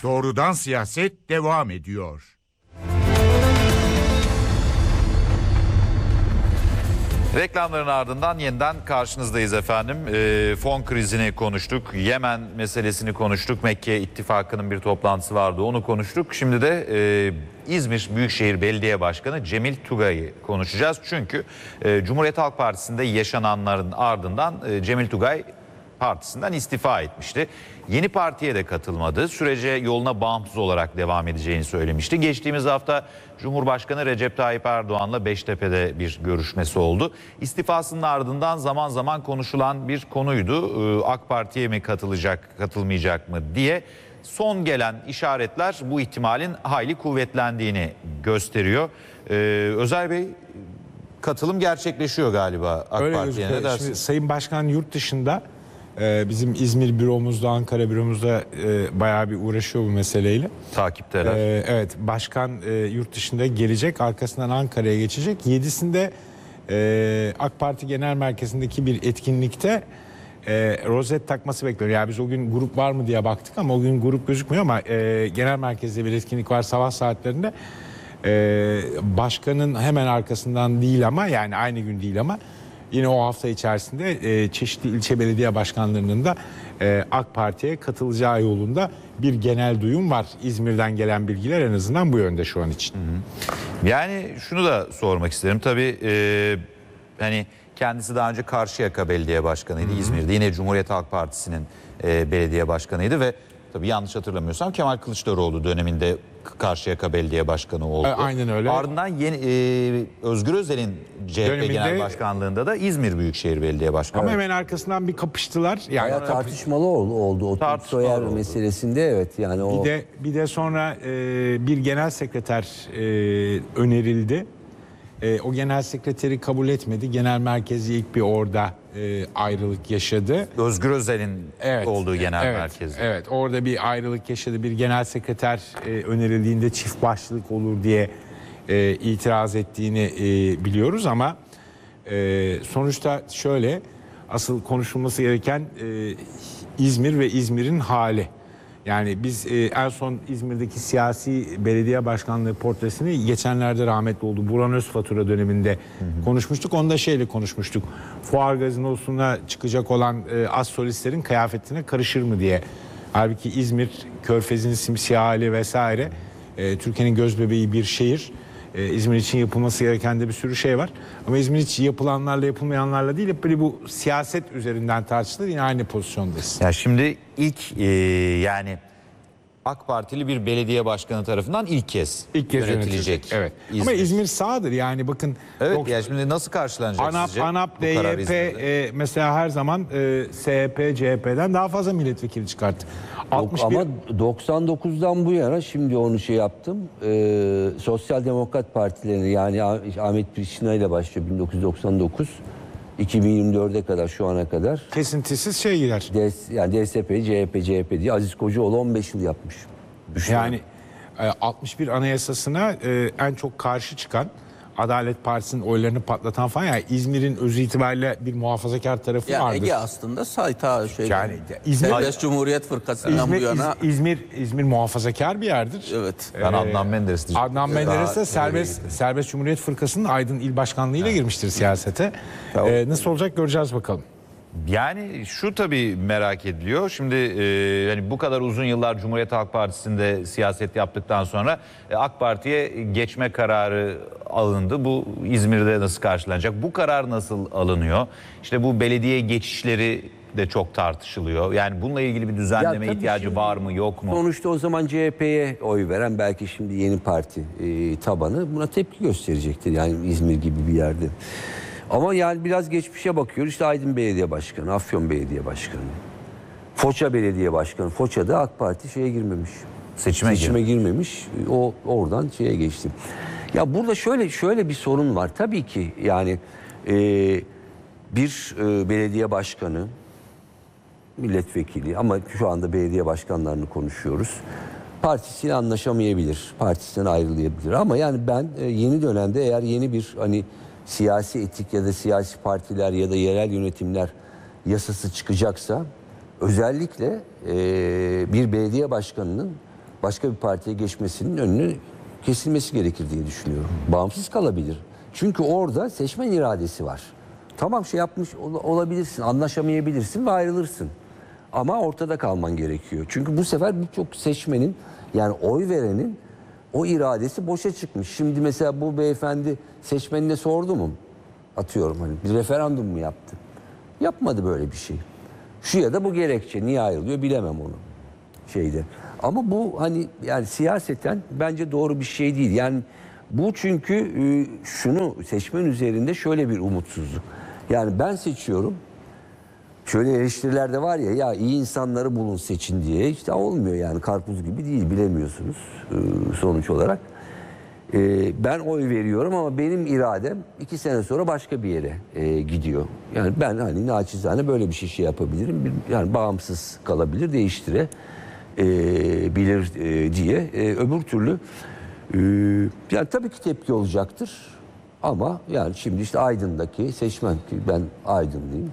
Doğrudan siyaset devam ediyor. Reklamların ardından yeniden karşınızdayız efendim. Fon krizini konuştuk, Yemen meselesini konuştuk, Mekke İttifakı'nın bir toplantısı vardı, onu konuştuk. Şimdi de İzmir Büyükşehir Belediye Başkanı Cemil Tugay'ı konuşacağız. Çünkü Cumhuriyet Halk Partisi'nde yaşananların ardından Cemil Tugay partisinden istifa etmişti. Yeni partiye de katılmadı. Sürece yoluna bağımsız olarak devam edeceğini söylemişti. Geçtiğimiz hafta Cumhurbaşkanı Recep Tayyip Erdoğan'la Beştepe'de bir görüşmesi oldu. İstifasının ardından zaman zaman konuşulan bir konuydu. AK Parti'ye mi katılacak, katılmayacak mı diye. Son gelen işaretler bu ihtimalin hayli kuvvetlendiğini gösteriyor. Özer Bey, katılım gerçekleşiyor galiba AK Parti'ye. Ne dersiniz? Şimdi Sayın Başkan yurt dışında bizim İzmir büromuzda, Ankara büromuzda bayağı bir uğraşıyor bu meseleyle. Takipteler. Evet, başkan yurt dışında gelecek, arkasından Ankara'ya geçecek. 7'sinde AK Parti Genel Merkezi'ndeki bir etkinlikte rozet takması bekleniyor. Yani biz o gün grup var mı diye baktık ama o gün grup gözükmüyor ama genel merkezde bir etkinlik var sabah saatlerinde. Başkanın hemen arkasından değil ama yani aynı gün değil ama yine o hafta içerisinde çeşitli ilçe belediye başkanlarının da AK Parti'ye katılacağı yolunda bir genel duyum var. İzmir'den gelen bilgiler en azından bu yönde şu an için. Yani şunu da sormak isterim. Tabii hani kendisi daha önce Karşıyaka Belediye Başkanı'ydı İzmir'de. Yine Cumhuriyet Halk Partisi'nin belediye başkanıydı ve tabii yanlış hatırlamıyorsam Kemal Kılıçdaroğlu döneminde Karşıyaka Belediye Başkanı oldu. Aynen öyle. Ardından Özgür Özel'in CHP Döneminde, Genel Başkanlığında da İzmir Büyükşehir Belediye Başkanı. Ama hemen arkasından bir kapıştılar. Yani bayağı tartışmalı oldu. O Soyer meselesinde, evet. Yani o bir de sonra bir genel sekreter önerildi. O genel sekreteri kabul etmedi. Genel merkezi ilk bir orada ayrılık yaşadı. Özgür Özel'in olduğu genel merkezde. Evet, orada bir ayrılık yaşadı. Bir genel sekreter önerildiğinde çift başlılık olur diye itiraz ettiğini biliyoruz ama sonuçta şöyle, asıl konuşulması gereken İzmir ve İzmir'in hali. Yani biz en son İzmir'deki siyasi belediye başkanlığı portresini geçenlerde rahmetli oldu Burhan Özfatura döneminde konuşmuştuk. Onda şeyle konuşmuştuk. Fuar gazinosuna çıkacak olan az solistlerin kıyafetine karışır mı diye. Halbuki İzmir, Körfez'in simsiyah hali vesaire, Türkiye'nin gözbebeği bir şehir. İzmir için yapılması gereken de bir sürü şey var. Ama İzmir için yapılanlarla yapılmayanlarla değil, hep böyle bu siyaset üzerinden tartışılır. Yine aynı pozisyondayız. Ya şimdi ilk yani AK Partili bir belediye başkanı tarafından ilk kez yönetilecek. Evet. İzmir. Ama İzmir sağdır yani bakın. Evet, ya şimdi nasıl karşılanacak sizce? ANAP, bu karar DYP İzmir'de? mesela her zaman SHP, CHP'den daha fazla milletvekili çıkarttı. ama 99'dan bu yana, şimdi onu şey yaptım. Sosyal Demokrat Partilerini, yani Ahmet Priştina ile başlıyor 1999. 2024'e kadar, şu ana kadar. Kesintisiz şey gider. Yani DSP, CHP diye Aziz Kocaoğlu 15 yıl yapmış. Yani 61 Anayasası'na en çok karşı çıkan, Adalet Partisi'nin oylarını patlatan falan, yani İzmir'in özü itibariyle bir muhafazakar tarafı yani vardır. Ege aslında sayta Yani İzmir, Serbest Cumhuriyet Fırkası'ndan bu yana. İzmir muhafazakar bir yerdir. Evet. Ben Adnan Menderes diyeceğim. Adnan Menderes de Serbest Cumhuriyet Fırkası'nın Aydın İl Başkanlığı'yla girmiştir siyasete. Nasıl olacak göreceğiz bakalım. Yani şu tabii merak ediliyor. Şimdi yani bu kadar uzun yıllar Cumhuriyet Halk Partisi'nde siyaset yaptıktan sonra AK Parti'ye geçme kararı alındı. Bu İzmir'de nasıl karşılanacak? Bu karar nasıl alınıyor? İşte bu belediye geçişleri de çok tartışılıyor. Yani bununla ilgili bir düzenleme ihtiyacı var mı, yok mu? Sonuçta o zaman CHP'ye oy veren, belki şimdi yeni parti tabanı buna tepki gösterecektir. Yani İzmir gibi bir yerde. Ama yani biraz geçmişe bakıyoruz. İşte Aydın Belediye Başkanı, Afyon Belediye Başkanı, Foça Belediye Başkanı. Foça'da AK Parti şeye girmemiş. Seçime girmemiş. O oradan şeye geçti. Ya burada şöyle bir sorun var. Tabii ki yani bir belediye başkanı, milletvekili, ama şu anda belediye başkanlarını konuşuyoruz, partisiyle anlaşamayabilir, partisinden ayrılabilir. Ama yani ben yeni dönemde eğer yeni bir hani siyasi etik ya da siyasi partiler ya da yerel yönetimler yasası çıkacaksa, özellikle bir belediye başkanının başka bir partiye geçmesinin önünü kesilmesi gerekir diye düşünüyorum. Bağımsız kalabilir. Çünkü orada seçmen iradesi var. Tamam şey yapmış olabilirsin, anlaşamayabilirsin ve ayrılırsın. Ama ortada kalman gerekiyor. Çünkü bu sefer birçok seçmenin yani oy verenin o iradesi boşa çıkmış. Şimdi mesela bu beyefendi seçmenine sordu mu? Atıyorum hani bir referandum mu yaptı? Yapmadı böyle bir şey. Şu ya da bu gerekçe. Niye ayrılıyor bilemem onu. Şeyde. Ama bu hani yani siyaseten bence doğru bir şey değil. Yani bu çünkü şunu seçmen üzerinde şöyle bir umutsuzluk. Yani ben seçiyorum. Şöyle eleştiriler de var ya iyi insanları bulun seçin diye. İşte olmuyor yani karpuz gibi değil bilemiyorsunuz sonuç olarak. Ben oy veriyorum ama benim iradem 2 sene sonra başka bir yere gidiyor. Yani ben hani naçizane böyle bir şey yapabilirim. Yani bağımsız kalabilir, değiştirebilir diye. Öbür türlü yani tabii ki tepki olacaktır. Ama yani şimdi işte Aydın'daki seçmen ki ben Aydınlıyım.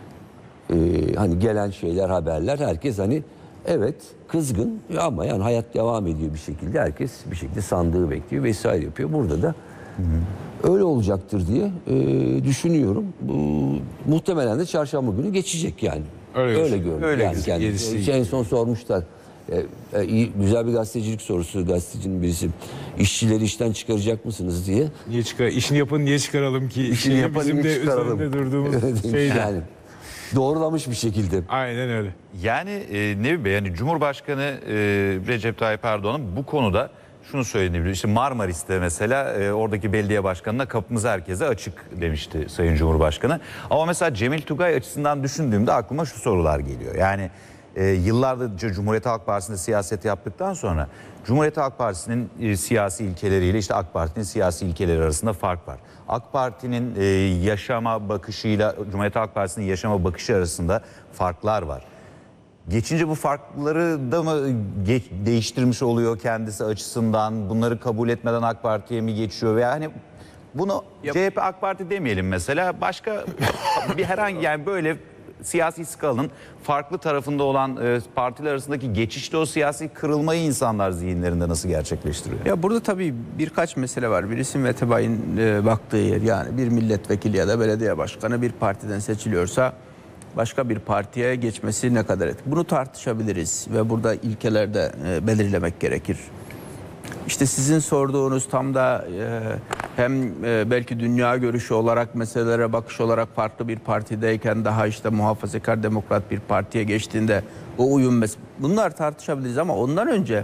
Hani gelen şeyler, haberler herkes hani evet kızgın ama yani hayat devam ediyor bir şekilde. Herkes bir şekilde sandığı bekliyor vesaire yapıyor. Burada da öyle olacaktır diye düşünüyorum. Muhtemelen de çarşamba günü geçecek yani. Öyle görünüyor. Öyle Yani en son sormuşlar. Güzel bir gazetecilik sorusu gazetecinin birisi. İşçileri işten çıkaracak mısınız diye. Niye işini yapın niye çıkaralım ki? İşini yapın bizim niye de çıkaralım? üzerinde durduğumuz şeydi. Yani doğrulamış bir şekilde. Aynen öyle. Yani Nevi Bey, yani Cumhurbaşkanı Recep Tayyip Erdoğan'ın bu konuda şunu söyleyebiliyor. İşte Marmaris'te mesela oradaki belediye başkanına kapımız herkese açık demişti Sayın Cumhurbaşkanı. Ama mesela Cemil Tugay açısından düşündüğümde aklıma şu sorular geliyor. Yani yıllarca Cumhuriyet Halk Partisi'nde siyaset yaptıktan sonra Cumhuriyet Halk Partisi'nin siyasi ilkeleriyle işte AK Parti'nin siyasi ilkeleri arasında fark var. AK Parti'nin yaşama bakışıyla Cumhuriyet Halk Partisi'nin yaşama bakışı arasında farklar var. Geçince bu farkları da mı değiştirmiş oluyor kendisi açısından? Bunları kabul etmeden AK Parti'ye mi geçiyor? Veya hani bunu CHP AK Parti demeyelim mesela, başka bir herhangi yani böyle siyasi skalanın farklı tarafında olan partiler arasındaki geçişte o siyasi kırılmayı insanlar zihinlerinde nasıl gerçekleştiriyor? Ya burada tabii birkaç mesele var. Birisi Metebay'ın baktığı yer, yani bir milletvekili ya da belediye başkanı bir partiden seçiliyorsa başka bir partiye geçmesi ne kadar etkili? Bunu tartışabiliriz ve burada ilkelerde belirlemek gerekir. İşte sizin sorduğunuz tam da hem belki dünya görüşü olarak, meselelere bakış olarak farklı bir partideyken daha işte muhafazakar demokrat bir partiye geçtiğinde o uyum bunlar tartışabiliriz ama ondan önce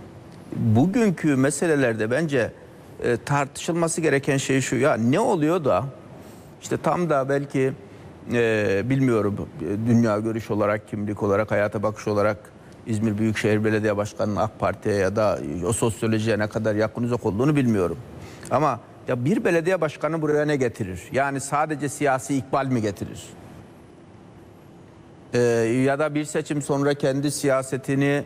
bugünkü meselelerde bence tartışılması gereken şey şu: ya ne oluyor da işte tam da belki bilmiyorum dünya görüş olarak, kimlik olarak, hayata bakış olarak İzmir Büyükşehir Belediye Başkanı'nın AK Parti'ye ya da o sosyolojiye ne kadar yakın uzak olduğunu bilmiyorum. Ama ya bir belediye başkanı buraya ne getirir? Yani sadece siyasi ikbal mi getirir? Ya da bir seçim sonra kendi siyasetini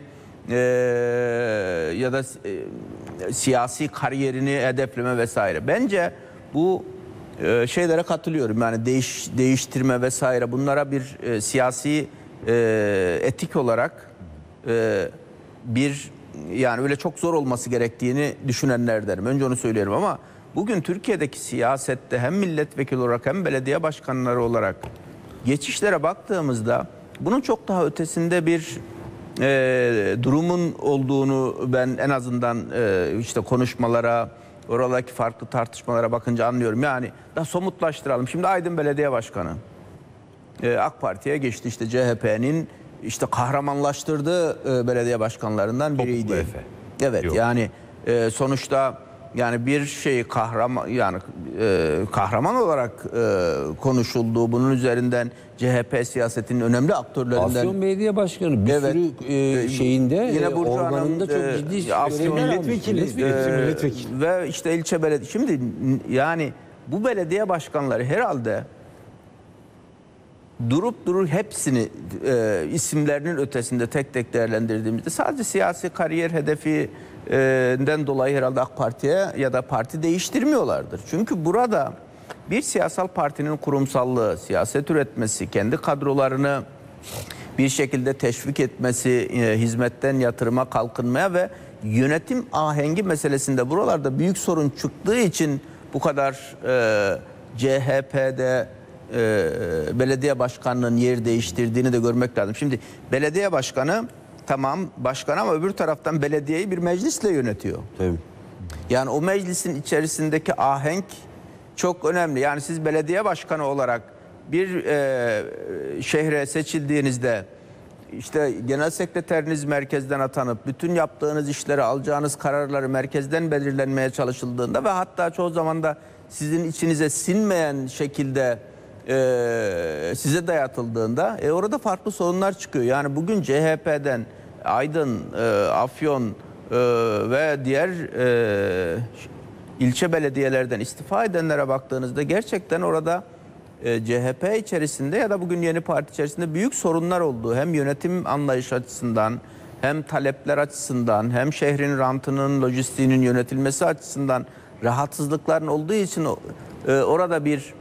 ya da siyasi kariyerini hedefleme vesaire. Bence bu şeylere katılıyorum. Yani değiştirme vesaire, bunlara bir siyasi etik olarak bir yani öyle çok zor olması gerektiğini düşünenlerdenim. Önce onu söylerim ama bugün Türkiye'deki siyasette hem milletvekili olarak hem belediye başkanları olarak geçişlere baktığımızda bunun çok daha ötesinde bir durumun olduğunu ben en azından işte konuşmalara, oradaki farklı tartışmalara bakınca anlıyorum. Yani daha somutlaştıralım. Şimdi Aydın Belediye Başkanı AK Parti'ye geçti. İşte CHP'nin işte kahramanlaştırdığı belediye başkanlarından biriydi. Topuklu Efe. Evet. Yok. Yani sonuçta yani bir şey kahraman olarak konuşulduğu, bunun üzerinden CHP siyasetinin önemli aktörlerinden. Afyon Belediye Başkanı bir Evet. sürü şeyinde Yine Burcu organında Hanım, çok ciddi Afyon görevler almış. Milletvekili. Ve işte ilçe belediye. Şimdi yani bu belediye başkanları herhalde durup hepsini isimlerinin ötesinde tek tek değerlendirdiğimizde sadece siyasi kariyer hedefinden dolayı herhalde AK Parti'ye ya da parti değiştirmiyorlardır. Çünkü burada bir siyasal partinin kurumsallığı, siyaset üretmesi, kendi kadrolarını bir şekilde teşvik etmesi, hizmetten yatırıma, kalkınmaya ve yönetim ahengi meselesinde buralarda büyük sorun çıktığı için bu kadar CHP'de belediye başkanının yer değiştirdiğini de görmek lazım. Şimdi belediye başkanı tamam başkan ama öbür taraftan belediyeyi bir meclisle yönetiyor. Tabii. Yani o meclisin içerisindeki ahenk çok önemli. Yani siz belediye başkanı olarak bir şehre seçildiğinizde işte genel sekreteriniz merkezden atanıp bütün yaptığınız işleri, alacağınız kararları merkezden belirlenmeye çalışıldığında ve hatta çoğu zaman da sizin içinize sinmeyen şekilde size dayatıldığında orada farklı sorunlar çıkıyor. Yani bugün CHP'den Aydın, Afyon ve diğer ilçe belediyelerden istifa edenlere baktığınızda gerçekten orada CHP içerisinde ya da bugün yeni parti içerisinde büyük sorunlar olduğu, hem yönetim anlayış açısından hem talepler açısından hem şehrin rantının, lojistiğinin yönetilmesi açısından rahatsızlıkların olduğu için orada bir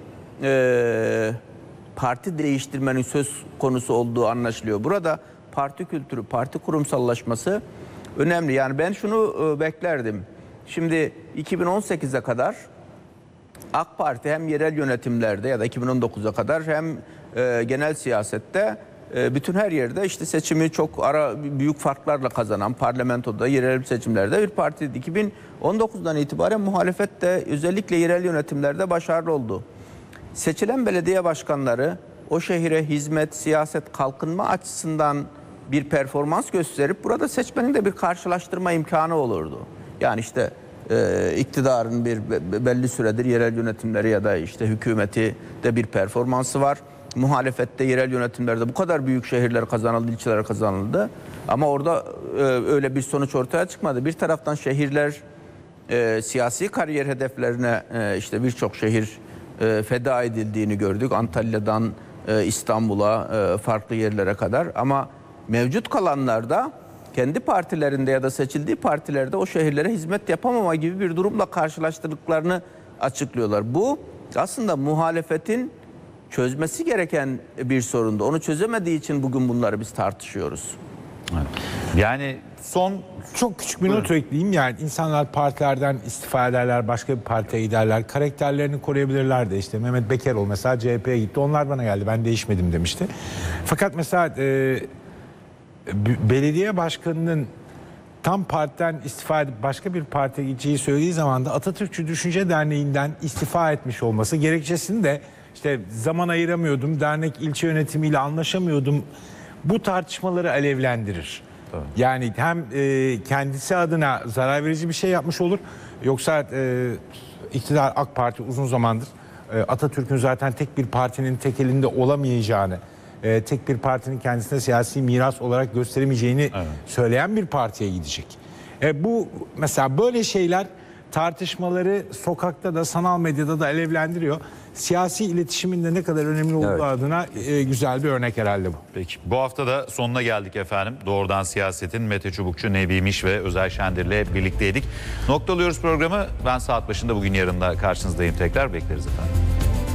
parti değiştirmenin söz konusu olduğu anlaşılıyor. Burada parti kültürü, parti kurumsallaşması önemli. Yani ben şunu beklerdim. Şimdi 2018'e kadar AK Parti hem yerel yönetimlerde ya da 2019'a kadar hem genel siyasette bütün her yerde işte seçimi çok büyük farklarla kazanan, parlamentoda, yerel seçimlerde bir partiydi. 2019'dan itibaren muhalefet de özellikle yerel yönetimlerde başarılı oldu. Seçilen belediye başkanları o şehire hizmet, siyaset, kalkınma açısından bir performans gösterip burada seçmenin de bir karşılaştırma imkanı olurdu. Yani işte iktidarın bir belli süredir yerel yönetimleri ya da işte hükümeti de bir performansı var. Muhalefette yerel yönetimlerde bu kadar büyük şehirler kazanıldı, ilçeler kazanıldı. Ama orada öyle bir sonuç ortaya çıkmadı. Bir taraftan şehirler siyasi kariyer hedeflerine işte birçok şehir feda edildiğini gördük. Antalya'dan İstanbul'a farklı yerlere kadar. Ama mevcut kalanlarda kendi partilerinde ya da seçildiği partilerde o şehirlere hizmet yapamama gibi bir durumla karşılaştırdıklarını açıklıyorlar. Bu aslında muhalefetin çözmesi gereken bir sorundu. Onu çözemediği için bugün bunları biz tartışıyoruz. Yani son Çok küçük bir not ekleyeyim. Yani insanlar partilerden istifa ederler, başka bir partiye giderler. Karakterlerini koruyabilirler de. İşte Mehmet Bekeroğlu mesela CHP'ye gitti. Onlar bana geldi. Ben değişmedim demişti. Fakat mesela belediye başkanının tam partiden istifa edip başka bir partiye gideceği söylediği zaman da Atatürkçü Düşünce Derneği'nden istifa etmiş olması gerekçesini de işte zaman ayıramıyordum, dernek ilçe yönetimiyle anlaşamıyordum. Bu tartışmaları alevlendirir. Tabii. Yani hem kendisi adına zarar verici bir şey yapmış olur. Yoksa iktidar AK Parti uzun zamandır Atatürk'ün zaten tek bir partinin tek elinde olamayacağını, tek bir partinin kendisine siyasi miras olarak gösteremeyeceğini söyleyen bir partiye gidecek. Bu mesela böyle şeyler tartışmaları sokakta da sanal medyada da alevlendiriyor. Siyasi iletişimin de ne kadar önemli olduğu adına güzel bir örnek herhalde bu. Peki bu hafta da sonuna geldik efendim. Doğrudan Siyaset'in Mete Çubukçu, Nebi Miş ve Özel Şendir'le birlikteydik. Noktalıyoruz programı. Ben saat başında bugün yarın da karşınızdayım tekrar. Bekleriz efendim.